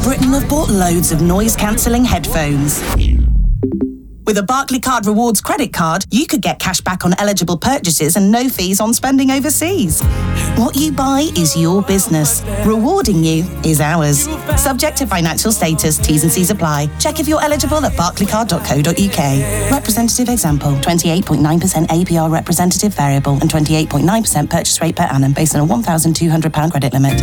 Britain have bought loads of noise-cancelling headphones. With a Barclaycard Rewards credit card, you could get cash back on eligible purchases and no fees on spending overseas. What you buy is your business. Rewarding you is ours. Subject to financial status, T's and C's apply. Check if you're eligible at barclaycard.co.uk. Representative example, 28.9% APR representative variable and 28.9% purchase rate per annum based on a £1,200 credit limit.